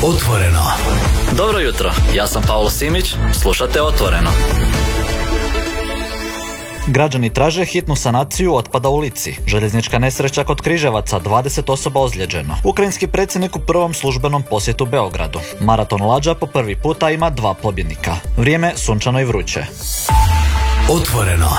Otvoreno. Dobro jutro, ja sam Paolo Simić, slušate Otvoreno. Građani traže hitnu sanaciju otpada u Lici. Željeznička nesreća kod Križevaca, 20 osoba ozlijeđeno. Ukrajinski predsjednik u prvom službenom posjetu Beogradu. Maraton lađa po prvi puta ima 2 pobjednika. Vrijeme sunčano i vruće. Otvoreno.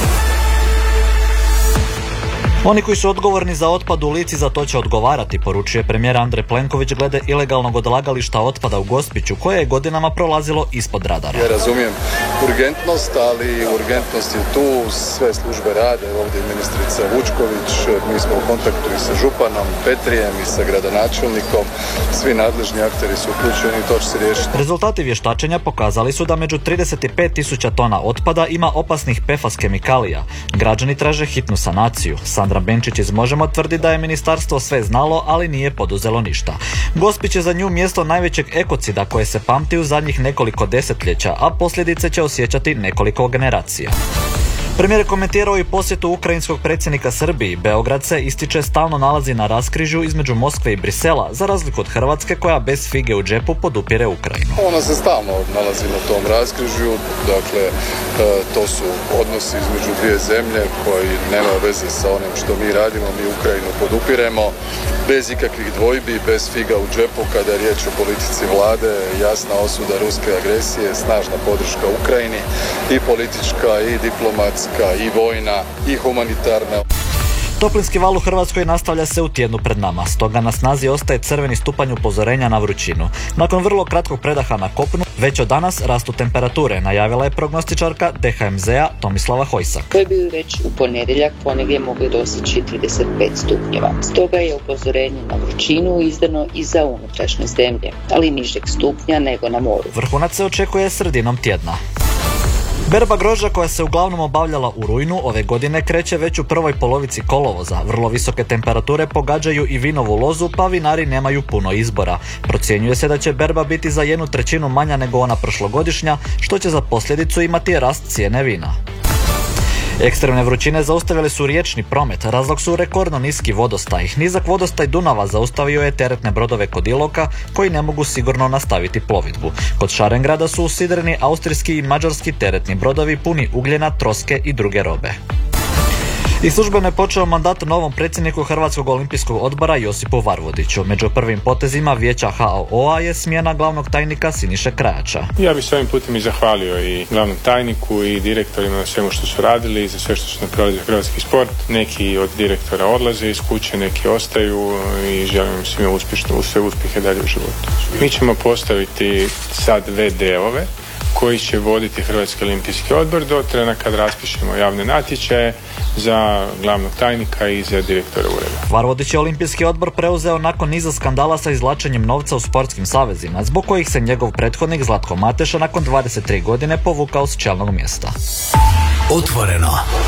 Oni koji su odgovorni za otpad u Lici za to će odgovarati, poručuje premijer Andrej Plenković glede ilegalnog odlagališta otpada u Gospiću, koje je godinama prolazilo ispod radara. Ja razumijem urgentnost, ali urgentnost je tu, sve službe rade, ovdje je ministrica Vučković, mi smo u kontaktu i sa županom Petrijem i sa gradonačelnikom, svi nadležni akteri su uključeni i to će se riješiti. Rezultati vještačenja pokazali su da među 35.000 tona otpada ima opasnih PFAS kemikalija. Građani traže hitnu sanaciju. Sandra Benčić iz Možemo tvrdi da je ministarstvo sve znalo, ali nije poduzelo ništa. Gospić je za nju mjesto najvećeg ekocida koje se pamti u zadnjih nekoliko desetljeća, a posljedice će osjećati nekoliko generacija. Premijer je komentirao i posjetu ukrajinskog predsjednika Srbiji. Beograd se, ističe, stalno nalazi na raskrižju između Moskve i Brisela, za razliku od Hrvatske koja bez fige u džepu podupire Ukrajinu. Ona se stalno nalazi na tom raskrižju, dakle to su odnosi između dvije zemlje koji nema veze sa onim što mi radimo, mi Ukrajinu podupiremo bez ikakvih dvojbi, bez figa u džepu kada je riječ o politici vlade, jasna osuda ruske agresije, snažna podrška Ukrajini i politička i diplomatska i vojna i humanitarna. Toplinski val u Hrvatskoj nastavlja se u tjednu pred nama, stoga na snazi ostaje crveni stupanj upozorenja na vrućinu. Nakon vrlo kratkog predaha na kopnu, već od danas rastu temperature, najavila je prognostičarka DHMZ-a Tomislava Hojsak. Koji bi već u ponedjeljak ponegdje mogli dostići 35 stupnjeva. Stoga je upozorenje na vrućinu izdano i za unutrašnje zemlje, ali nižeg stupnja nego na moru. Vrhunac se očekuje sredinom tjedna. Berba grožđa koja se uglavnom obavljala u rujnu ove godine kreće već u prvoj polovici kolovoza. Vrlo visoke temperature pogađaju i vinovu lozu, pa vinari nemaju puno izbora. Procjenjuje se da će berba biti za 1/3 manja nego ona prošlogodišnja, što će za posljedicu imati rast cijene vina. Ekstremne vrućine zaustavile su riječni promet, razlog su rekordno niski vodostaj. Nizak vodostaj Dunava zaustavio je teretne brodove kod Iloka koji ne mogu sigurno nastaviti plovidbu. Kod Šarengrada su usidreni austrijski i mađarski teretni brodovi puni ugljena, troske i druge robe. I službeno je počeo mandat novom predsjedniku Hrvatskog olimpijskog odbora Josipu Varvodiću. Među prvim potezima vijeća HOO-a je smjena glavnog tajnika Siniše Krajača. Ja bih s ovim putem i zahvalio i glavnom tajniku i direktorima na svemu što su radili i za sve što su napravili za hrvatski sport. Neki od direktora odlaze iz kuće, neki ostaju i želim svima sve uspjehe dalje u životu. Mi ćemo postaviti sad VD-ove koji će voditi Hrvatski olimpijski odbor do trena kad raspišemo javne natječaje za glavnog tajnika i za direktora ureda. Varvodić je olimpijski odbor preuzeo nakon niza skandala sa izvlačenjem novca u sportskim savezima, zbog kojih se njegov prethodnik Zlatko Mateša nakon 23 godine povukao s čelnog mjesta. Otvoreno.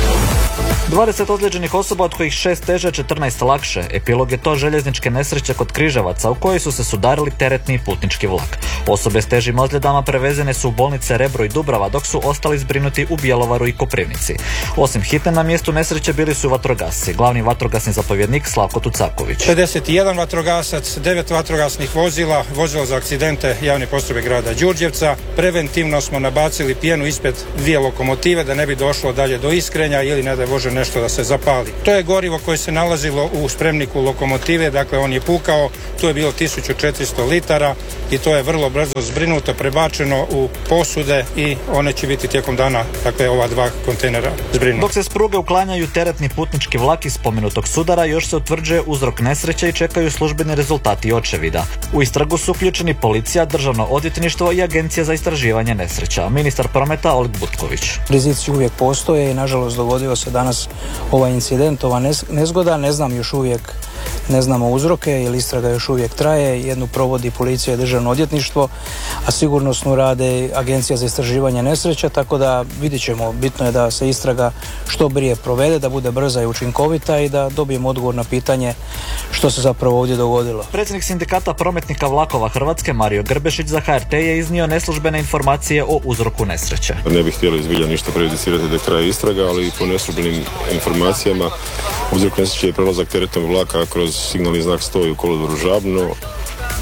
20 ozlijeđenih osoba, od kojih 6 teže, 14 lakše. Epilog je to željezničke nesreće kod Križevaca u kojoj su se sudarili teretni i putnički vlak. Osobe s težim ozljedama prevezene su u bolnice Rebro i Dubrava, dok su ostali zbrinuti u Bjelovaru i Koprivnici. Osim hitne, na mjestu nesreće bili su vatrogasci. Glavni vatrogasni zapovjednik Slavko Tucaković. 51 vatrogasac, 9 vatrogasnih vozila, vozilo za akcidente javne postrojbe grada Đurđevca. Preventivno smo nabacili pjenu ispred 2 lokomotive da ne bi došlo dalje do iskrenja ili ne da može nešto da se zapali. To je gorivo koje se nalazilo u spremniku lokomotive, dakle on je pukao, tu je bilo 1400 litara i to je vrlo brzo zbrinuto, prebačeno u posude i one će biti tijekom dana, dakle ova 2 kontejnera zbrinuta. Dok se s pruge uklanjaju teretni putnički vlak iz spomenutog sudara, još se utvrđuje uzrok nesreće i čekaju službeni rezultati očevida. U istragu su uključeni policija, državno odvjetništvo i agencija za istraživanje nesreća. Ministar prometa Oleg Butković. Rizici uvijek postoje i nažalost dogodio se danas ovaj incident, ova nezgoda. Ne znam još uvijek, ne znamo uzroke jer istraga još uvijek traje. Jednu provodi policija i državno odvjetništvo, a sigurnosnu rade agencija za istraživanje nesreća, tako da vidjet ćemo. Bitno je da se istraga što prije provede, da bude brza i učinkovita i da dobijemo odgovor na pitanje što se zapravo ovdje dogodilo. Predsjednik sindikata prometnika vlakova Hrvatske Mario Grbešić za HRT je iznio neslužbene informacije o uzroku nesreće. Ne bih htjeli izbilja ništa prejudicirati do kraja istraga, ali po neslužbenim informacijama uzrok nesreće je prelazak teretnog vlaka kroz signalni znak 100 u kolodvoru Žabno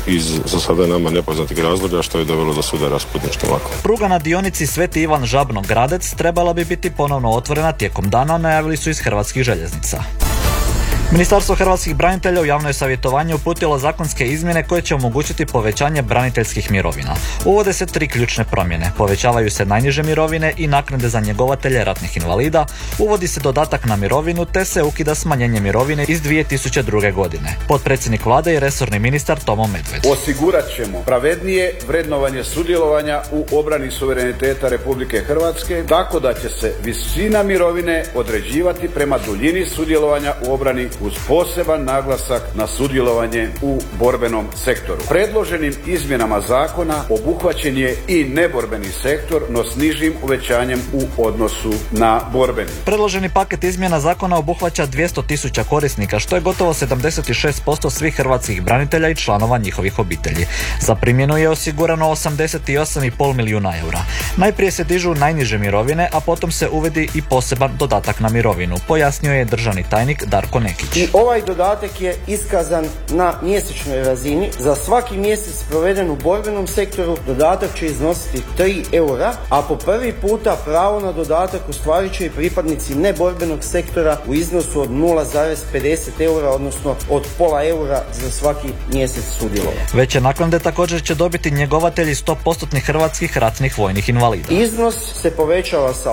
iz za sada nama nepoznatih razloga što je dovelo do sudara Sputničke vlakova. Pruga na dionici Sveti Ivan Žabno-Gradec trebala bi biti ponovno otvorena tijekom dana, najavili su iz Hrvatskih željeznica. Ministarstvo hrvatskih branitelja u javno je savjetovanje uputilo zakonske izmjene koje će omogućiti povećanje braniteljskih mirovina. Uvode se 3 ključne promjene. Povećavaju se najniže mirovine i naknade za njegovatelje ratnih invalida, uvodi se dodatak na mirovinu te se ukida smanjenje mirovine iz 2002. godine. Potpredsjednik vlade i resorni ministar Tomo Medved. Osigurat ćemo pravednije vrednovanje sudjelovanja u obrani suvereniteta Republike Hrvatske, tako da će se visina mirovine određivati prema duljini sudjelovanja u obrani uz poseban naglasak na sudjelovanje u borbenom sektoru. Predloženim izmjenama zakona obuhvaćen je i neborbeni sektor, no s nižim uvećanjem u odnosu na borbeni. Predloženi paket izmjena zakona obuhvaća 200.000 korisnika, što je gotovo 76% svih hrvatskih branitelja i članova njihovih obitelji. Za primjenu je osigurano 88,5 milijuna eura. Najprije se dižu najniže mirovine, a potom se uvedi i poseban dodatak na mirovinu, pojasnio je državni tajnik Darko Nekić. I ovaj dodatak je iskazan na mjesečnoj razini. Za svaki mjesec proveden u borbenom sektoru dodatak će iznositi 3 eura, a po prvi puta pravo na dodatak ostvarit će i pripadnici neborbenog sektora u iznosu od 0,50 eura, odnosno od pola eura za svaki mjesec sudjelovanja. Veće naknade također će dobiti njegovatelji 100% hrvatskih ratnih vojnih invalida. Iznos se povećava sa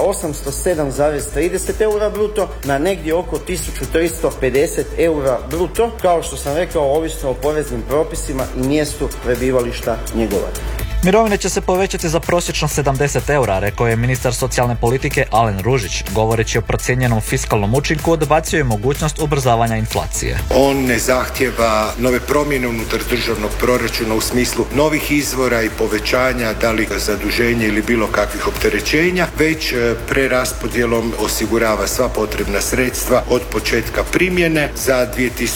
807,30 eura bruto na negdje oko 1350 eura bruto, kao što sam rekao, ovisno o poreznim propisima i mjestu prebivališta njegovatelja. Mirovine će se povećati za prosječno 70 eura, rekao je ministar socijalne politike Alen Ružić. Govoreći o procijenjenom fiskalnom učinku, odbacio je mogućnost ubrzavanja inflacije. On ne zahtjeva nove promjene unutar državnog proračuna u smislu novih izvora i povećanja, da li zaduženje ili bilo kakvih opterećenja, već preraspodjelom osigurava sva potrebna sredstva od početka primjene. Za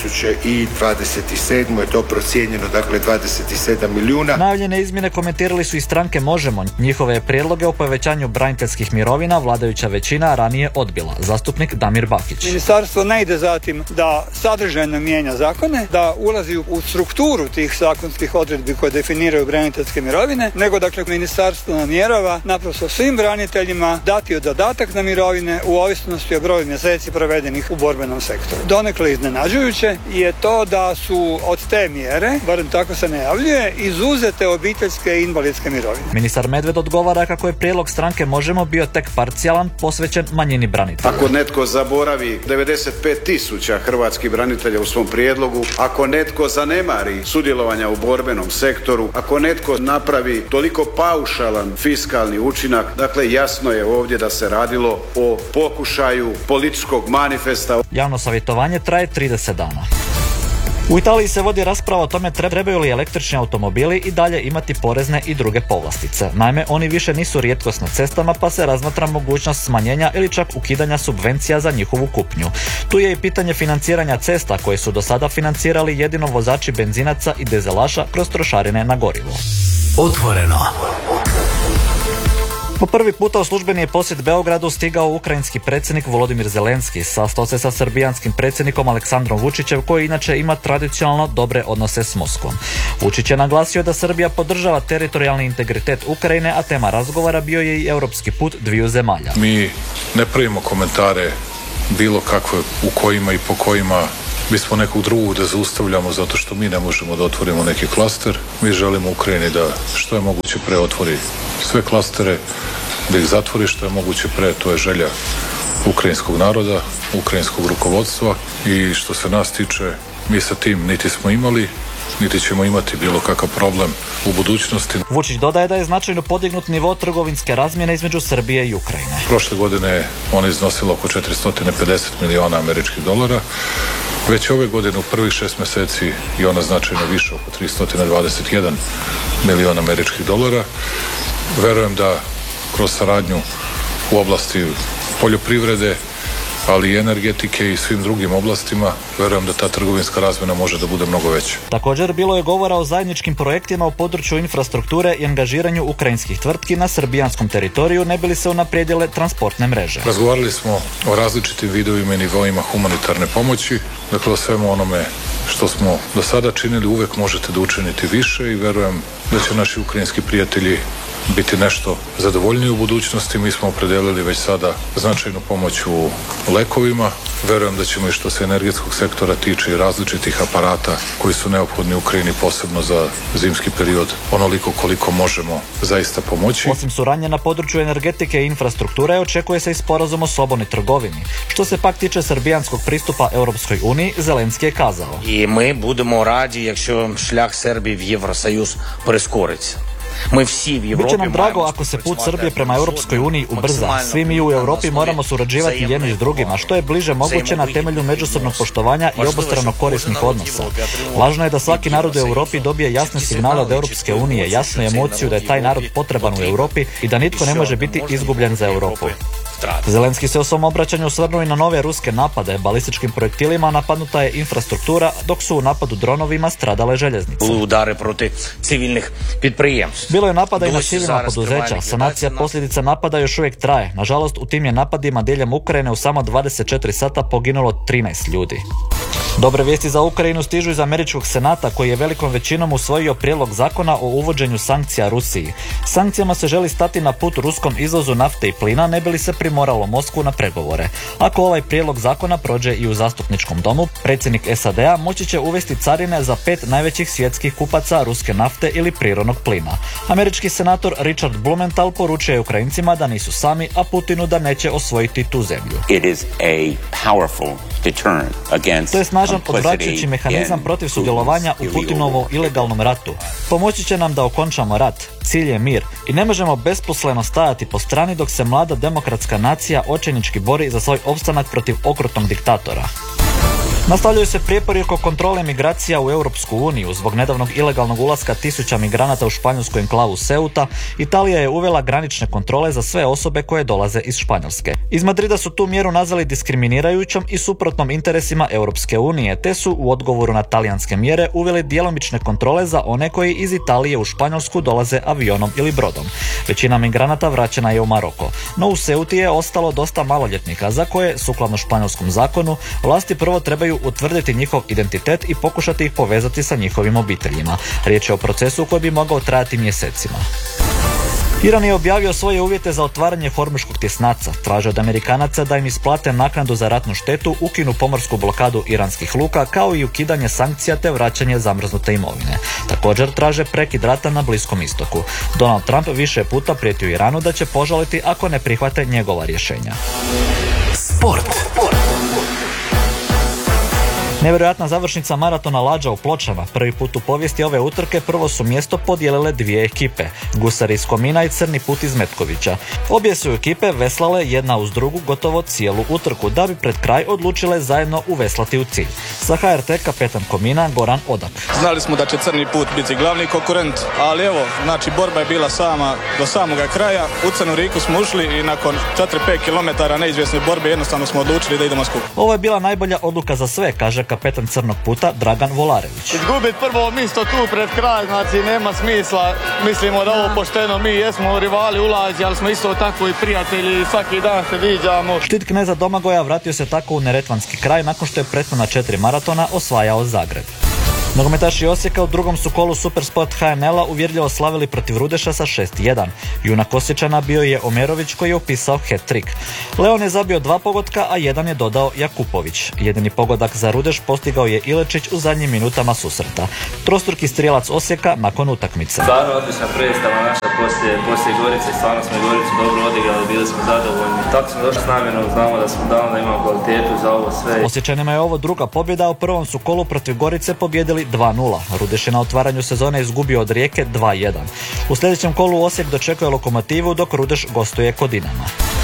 2027. je to procijenjeno, dakle 27 milijuna. Najavljene izmjene komentirali su i stranke Možemo. Njihove prijedloge o povećanju braniteljskih mirovina vladajuća većina ranije odbila. Zastupnik Damir Bakić. Ministarstvo ne ide za tim da sadržajno mijenja zakone, da ulazi u strukturu tih zakonskih odredbi koje definiraju braniteljske mirovine, nego dakle ministarstvo namjerava naprosto svim braniteljima dati dodatak na mirovine u ovisnosti o broju mjeseci provedenih u borbenom sektoru. Donekle iznenađujuće je to da su od te mjere, barem tako se najavljuje, izuzete obiteljske i invalidske mirovine. Ministar Medved odgovara kako je prijedlog stranke Možemo bio tek parcijalan, posvećen manjini branitelja. Ako netko zaboravi 95.000 hrvatskih branitelja u svom prijedlogu, ako netko zanemari sudjelovanja u borbenom sektoru, ako netko napravi toliko paušalan fiskalni učinak, dakle jasno je ovdje da se radilo o pokušaju političkog manifesta. Javno savjetovanje traje 30 dana. U Italiji se vodi rasprava o tome trebaju li električni automobili i dalje imati porezne i druge povlastice. Naime, oni više nisu rijetkost na cestama, pa se razmatra mogućnost smanjenja ili čak ukidanja subvencija za njihovu kupnju. Tu je i pitanje financiranja cesta koje su do sada financirali jedino vozači benzinaca i dizelaša kroz trošarine na gorivo. Otvoreno. Po prvi puta u službeni je posjet Beogradu stigao ukrajinski predsjednik Volodimir Zelenski. Sastao se sa srbijanskim predsjednikom Aleksandrom Vučićem, koji inače ima tradicionalno dobre odnose s Moskvom. Vučić je naglasio da Srbija podržava teritorijalni integritet Ukrajine, a tema razgovora bio je i europski put dviju zemalja. Mi ne pravimo komentare bilo kakve u kojima i po kojima bismo nekog drugog da zaustavljamo zato što mi ne možemo da otvorimo neki klaster. Mi želimo Ukrajini da što je moguće pre otvori sve klastere, da ih zatvori što je moguće pre, to je želja ukrajinskog naroda, ukrajinskog rukovodstva i što se nas tiče, mi sa tim niti smo imali, niti ćemo imati bilo kakav problem u budućnosti. Vučić dodaje da je značajno podignut nivo trgovinske razmjene između Srbije i Ukrajine. Prošle godine ona iznosila oko 450 miliona američkih dolara. Već ove godine u prvih 6 mjeseci je ona značajno više, oko 321 miliona američkih dolara. Verujem da kroz saradnju u oblasti poljoprivrede, ali i energetike i svim drugim oblastima. Verujem da ta trgovinska razmjena može da bude mnogo veća. Također bilo je govora o zajedničkim projektima u području infrastrukture i angažiranju ukrajinskih tvrtki na srbijanskom teritoriju ne bi li se unaprijedile transportne mreže. Razgovarali smo o različitim vidovima i nivoima humanitarne pomoći, dakle o svemu onome što smo do sada činili, uvek možete da učinite više i verujem da će naši ukrajinski prijatelji biti nešto zadovoljniji u budućnosti. Mi smo opredelili već sada značajnu pomoć u lekovima. Verujem da ćemo i što se energetskog sektora tiče i različitih aparata koji su neophodni u Ukrajini, posebno za zimski period, onoliko koliko možemo zaista pomoći. Osim suradnje na području energetike i infrastrukture, očekuje se i sporazum o slobodnoj trgovini. Što se pak tiče srbijanskog pristupa Europskoj uniji, Zelenski je kazao: "I mi budemo radi, якщо шлях Сербії в Євросоюз прискориться." Biće nam drago ako se put Srbije prema Europskoj uniji ubrza. Svi mi u Europi moramo surađivati jedni s drugima, što je bliže moguće na temelju međusobnog poštovanja i obostrano korisnih odnosa. Važno je da svaki narod u Europi dobije jasne signale od Europske unije, jasnu emociju da je taj narod potreban u Europi i da nitko ne može biti izgubljen za Europu. Zelenski se u svom obraćanju osvrnuo i na nove ruske napade. Balističkim projektilima napadnuta je infrastruktura, dok su u napadu dronovima stradale željeznice. Bilo je napada i na civilna poduzeća. Sanacija posljedica napada još uvijek traje. Nažalost, u tim je napadima diljem Ukrajine u samo 24 sata poginulo 13 ljudi. Dobre vijesti za Ukrajinu stižu iz Američkog senata, koji je velikom većinom usvojio prijedlog zakona o uvođenju sankcija Rusiji. Sankcijama se želi stati na put ruskom izvozu nafte i plina, ne bi li se primoralo Moskvu na pregovore. Ako ovaj prijedlog zakona prođe i u zastupničkom domu, predsjednik SAD-a moći će uvesti carine za 5 najvećih svjetskih kupaca ruske nafte ili prirodnog plina. Američki senator Richard Blumenthal poručuje je Ukrajincima da nisu sami, a Putinu da neće osvojiti tu zemlju. To je snažan odvraćajući mehanizam protiv sudjelovanja u Putinovom ilegalnom ratu. Pomoći će nam da okončamo rat. Cilj je mir i ne možemo besposleno stajati po strani dok se mlada demokratska nacija očajnički bori za svoj opstanak protiv okrutnog diktatora. Nastavljaju se prijepori oko kontrole migracija u Europsku uniju. Zbog nedavnog ilegalnog ulaska 1000 migranata u španjolsku enklavu Ceuta, Italija je uvela granične kontrole za sve osobe koje dolaze iz Španjolske. Iz Madrida su tu mjeru nazvali diskriminirajućom i suprotnom interesima Europske unije, te su u odgovoru na talijanske mjere uveli djelomične kontrole za one koji iz Italije u Španjolsku dolaze avionom ili brodom. Većina migranata vraćena je u Maroko, no u Ceuti je ostalo dosta maloljetnika za koje, sukladno španjolskom zakonu, vlasti prvo trebaju utvrditi njihov identitet i pokušati ih povezati sa njihovim obiteljima. Riječ je o procesu koji bi mogao trajati mjesecima. Iran je objavio svoje uvjete za otvaranje Hormuškog tjesnaca. Traže od Amerikanaca da im isplate naknadu za ratnu štetu, ukinu pomorsku blokadu iranskih luka, kao i ukidanje sankcija te vraćanje zamrznute imovine. Također traže prekid rata na Bliskom istoku. Donald Trump više puta prijetio Iranu da će požaliti ako ne prihvate njegova rješenja. Sport. Nevjerojatna završnica maratona lađa u Pločama. Prvi put u povijesti ove utrke prvo su mjesto podijelile dvije ekipe, Gusari iz Komina i Crni put iz Metkovića. Obje su ekipe veslale jedna uz drugu gotovo cijelu utrku, da bi pred kraj odlučile zajedno uveslati u cilj. Za HRT kapetan Komina Goran Odak. Znali smo da će Crni put biti glavni konkurent, ali evo, znači borba je bila sama do samoga kraja. U Crnu Riku smo ušli i nakon 4-5 km neizvjesne borbe jednostavno smo odlučili da idemo skup. Ovo je bila najbolja odluka za sve, kaže kapetan Crnog puta Dragan Volarević. Izgubiti prvo mjesto tu pred kraj, znači nema smisla. Mislimo da ovo pošteno, mi jesmo rivali ulazi, ali smo isto tako i prijatelji, svaki dan se viđamo. Štit kneza Domagoja vratio se tako u neretvanski kraj nakon što je prethodna 4 maratona osvajao Zagreb. Nogometaši Osijeka u drugom su kolu Supersport HNL-a uvjerljivo slavili protiv Rudeša sa 6-1. Junak Osječana bio je Omerović koji je upisao hat-trick. Leon je zabio 2 pogotka, a jedan je dodao Jakupović. Jedini pogodak za Rudeš postigao je Ilečić u zadnjim minutama susreta. Trostruki strijelac Osijeka nakon utakmice. Stvarno odlična predstava naša poslije Gorice, stvarno smo Goricu dobro odigrali, bili smo zadovoljni. Tako smo došli s namjerom, znamo da imamo kvalitetu za ovo sve. Osječanima je ovo druga pobjeda, u prvom su kolu protiv Gorice pobjedili 2-0. Rudeš je na otvaranju sezone izgubio od Rijeke 2-1. U sljedećem kolu Osijek dočekuje Lokomotivu, dok Rudeš gostuje kod Dinama.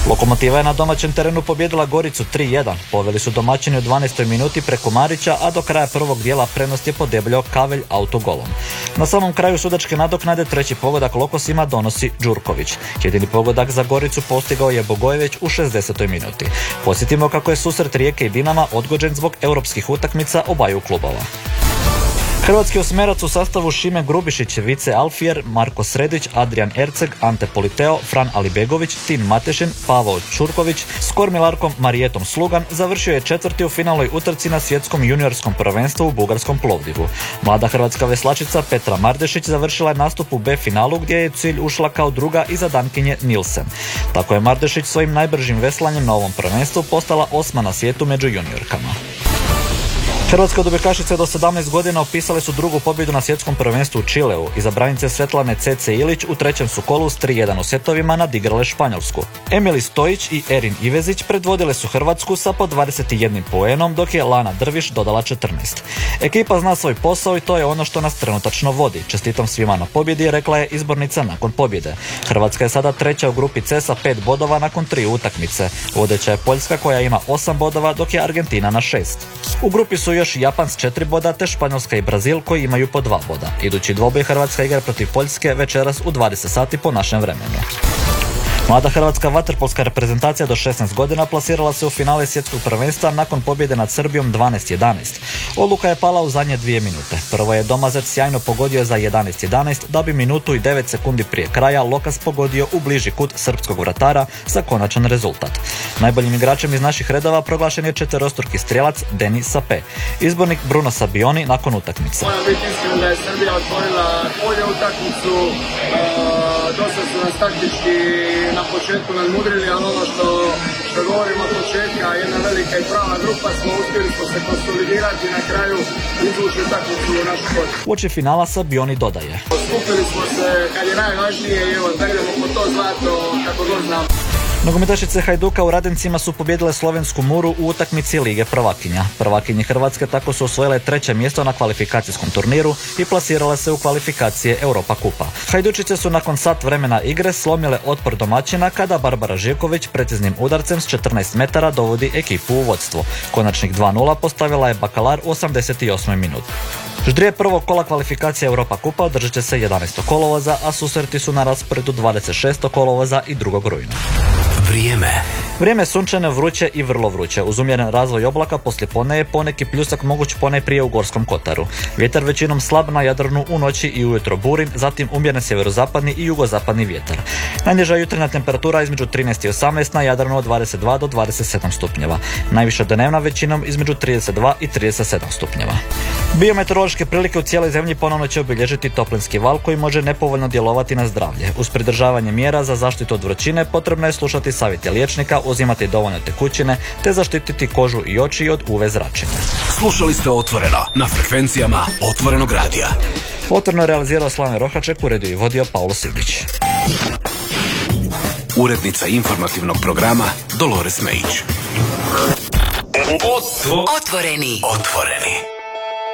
Lokomotiva je na domaćem terenu pobijedila Goricu 3-1. Poveli su domaćini u 12. minuti preko Marića, a do kraja prvog dijela prednost je podebljao Kavelj autogolom. Na samom kraju sudačke nadoknade treći pogodak Lokosima donosi Đurković. Jedini pogodak za Goricu postigao je Bogojeveć u 60. minuti. Podsjetimo kako je susret Rijeke i Dinama odgođen zbog europskih utakmica obaju klubova. Hrvatski osmerac u sastavu Šime Grubišić, Vice Alfijer, Marko Sredić, Adrian Erceg, Ante Politeo, Fran Alibegović, Tin Matešin, Pavao Čurković s kormilarkom Marijetom Slugan završio je četvrti u finalnoj utrci na svjetskom juniorskom prvenstvu u bugarskom Plovdivu. Mlada hrvatska veslačica Petra Mardešić završila je nastup u B finalu gdje je cilj ušla kao druga iza Dankinje Nilsen. Tako je Mardešić svojim najbržim veslanjem na ovom prvenstvu postala 8. na svijetu među juniorkama. Hrvatske odbojkašice do 17 godina opisale su drugu pobjedu na svjetskom prvenstvu u Čileu. Izabranice Svetlane Cece Ilić u trećem su kolu s 3-1 u setovima nadigrale Španjolsku. Emily Stojić i Erin Ivezić predvodile su Hrvatsku sa po 21 poenom, dok je Lana Drviš dodala 14. Ekipa zna svoj posao i to je ono što nas trenutačno vodi. Čestitam svima na pobjedi, rekla je izbornica nakon pobjede. Hrvatska je sada treća u grupi C sa 5 bodova nakon 3 utakmice. Vodeća je Poljska koja ima 8 bodova, dok je Argentina na 6. U grupi su još Japan s 4 boda te Španjolska i Brazil koji imaju po 2 boda. Idući dvoboj Hrvatska igra protiv Poljske večeras u 20 sati po našem vremenu. Mlada hrvatska vaterpolska reprezentacija do 16 godina plasirala se u finale svjetskog prvenstva nakon pobjede nad Srbijom 12-11. Odluka je pala u zadnje 2 minute. Prvo je Domazet sjajno pogodio za 11-11, da bi minutu i 9 sekundi prije kraja Lokas pogodio u bliži kut srpskog vratara za konačan rezultat. Najboljim igračem iz naših redova proglašen je četverostruki strijelac Denis Sape. Izbornik Bruno Sabioni nakon utakmice. Moram biti iskren da je Srbija otvorila bolje utakmicu, dosta su nas taktički na početku nadmudrili, ali ono što govorimo od početka, jedna velika i prava grupa, uspjeli smo se konsolidirati i na kraju izvući utakmicu u našu korist. Uoči finala Sabioni dodaje: skupili smo se kad je najvažnije i evo da idemo po to zlato kako god znamo. Nogometašice Hajduka u Radencima su pobijedile slovensku Muru u utakmici Lige prvakinja. Prvakinje Hrvatske tako su osvojile 3. mjesto na kvalifikacijskom turniru i plasirale se u kvalifikacije Europa kupa. Hajdučice su nakon sat vremena igre slomile otpor domaćina kada Barbara Živković preciznim udarcem s 14 metara dovodi ekipu u vodstvo. Konačnih 2-0 postavila je Bakalar u 88. minuti. Ždrije prvog kola kvalifikacija Europa kupa održat će se 11. kolovoza, a susreti su na rasporedu 26. kolovoza i 2. rujna. Vrijeme je sunčano, vruće i vrlo vruće. Uz umjeren razvoj oblaka poslijepodne je poneki pljusak moguć ponajprije u Gorskom kotaru. Vjetar većinom slab na Jadranu u noći i ujutro burin, zatim umjeren sjeverozapadni i jugozapadni vjetar. Najniža jutarnja temperatura između 13 i 18, na Jadranu od 22 do 27 stupnjeva. Najviša dnevna većinom između 32 i 37 stupnjeva. Biometeorološke prilike u cijeloj zemlji ponovno će obilježiti toplinski val koji može nepovoljno djelovati na zdravlje. Uz pridržavanje mjera za zaštitu od vrućine potrebno je slušati savjete liječnika, uzimati dovoljno tekućine te zaštititi kožu i oči od UV zračenja. Slušali ste Otvoreno na frekvencijama Otvorenog radija. Otvoreno je realizirao Slaven Rohaček, uredio i vodio Paulo Sibić. Urednica informativnog programa Dolores Mejić. Otvoreni.